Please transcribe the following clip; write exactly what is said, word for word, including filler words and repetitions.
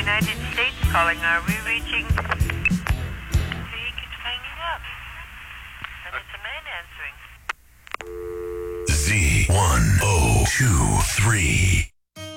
United States calling. Are we reaching? See, he keeps hanging up. And it's a man answering. Z one oh two three.